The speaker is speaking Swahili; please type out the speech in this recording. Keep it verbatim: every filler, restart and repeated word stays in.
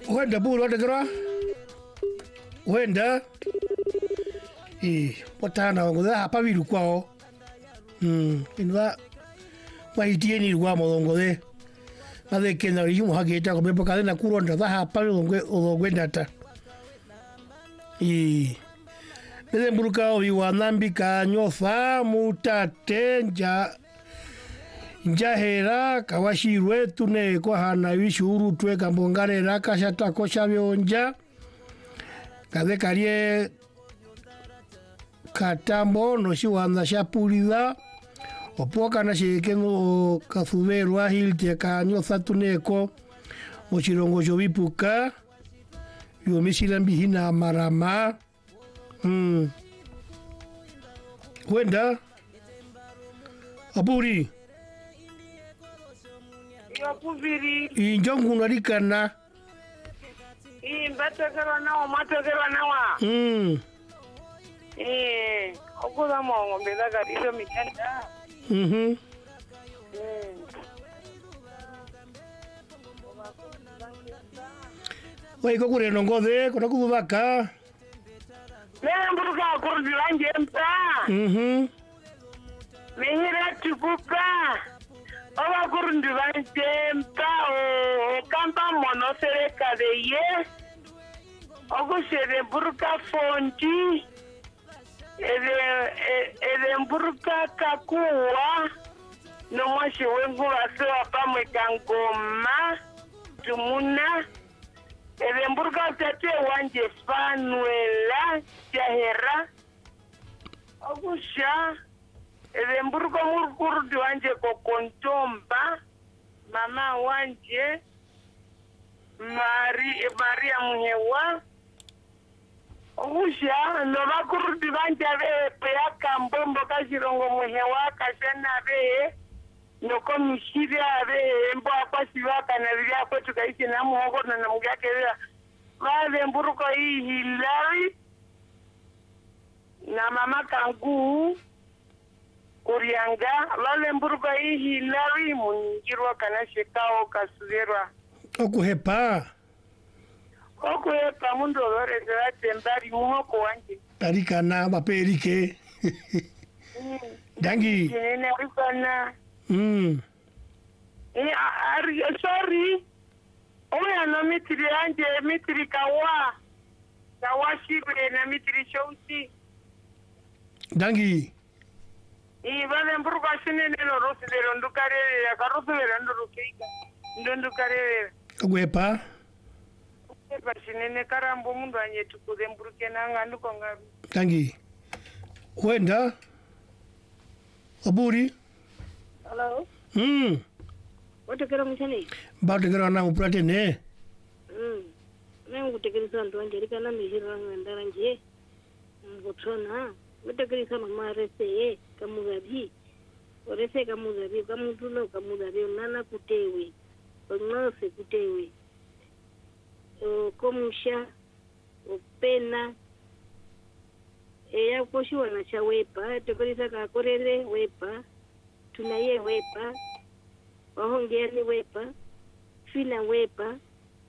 Wenda buru wada kira. Wenda. Eh, potana wangu da hapa biru kwao. Hmm, inwa waitieni rwa modongo de. Ade kena rimu hageta ko bepo kadena kuronda da hapa ngwe odogwenda ta. Eh. Bede mburuka obi wanambika nyofa mutate nja njahera kawashirwe tune ko hana wishuru twe kambongare rakashata ko shabionja kade karie katambo no shiwanda shapulida opoka na shekeno kazuberwa hilti kanyo satuneko mochirongo jobipuka yo misilambi hina marama hmm wenda aburi Yakuviri. Injongu narikana. Eh, batakara nawa, matakara nawa. Mm. Eh, okuza mongo mbeza izo mikanda. Mhm. Eh. Wai ko kure nongode, ko nakubaka. Leo mburuka kurdi lanje mta. Mhm. Mehira tukuka. Oba kurdi lanje mta o kamba monosereka de ye. Ogo shere mburuka fonti. Ede ede mburuka kakuwa. No mwashi wengu wasewa pamwe kangoma. Tumuna. Ede mburuka tate wanje Fanuela Jahera. Ogusha. Ede mburuka murkurdi wanje Kokontomba. Mama wanje. Mari, Maria Muhewa. Ogusha. Nova kurdi wanje ve pea kambombo kashirongo Muhewa kashana ve. Noko mishiri ave embo apasiwa kanaviria kwetu kaishi na muhogo na namugake vya vale mburuko hii Hilary na mama kangu kurianga vale mburuko hii Hilary munjirwa kanashekao kasuverwa Okuhepa. Okuhepa mundu olore zewa tembari muhoko wanje Tarikana maperike. Dangi. Jinene wikana. Mm. Eh, ari, sorry. Oya na mitri anje, mitri kawa. Kawa shibre na mitri shousi. Dangi. Eh, vale mburuka shine neno rosi de rondukare ya karosu de rondukeika. Ndondukare. Okuhepa. Okuhepa shine ne karambo mundu anye tukuze mburuke nanga nduko ngabi. Dangi. Wenda. Aburi. Hello. Hmm. What kera mchani? Bado kera na uprate ne. Hmm. Mimi kutekeleza ndo anje kana mihira ngandara nje. Mbotona. Kutekeleza mama rese kamugabi. Orese kamugabi kamutulo kamugabi nana kutewe. Onose kutewe. O komusha opena eya koshiwa na chawepa tekeleza ka korere wepa. Tunaye wepa, wahongeni wepa, fina wepa,